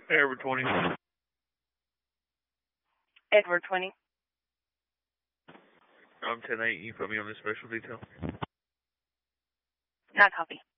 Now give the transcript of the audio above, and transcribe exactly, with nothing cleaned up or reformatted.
Edward twenty. Edward twenty. I'm ten eight. You put me on this special detail. Not copy.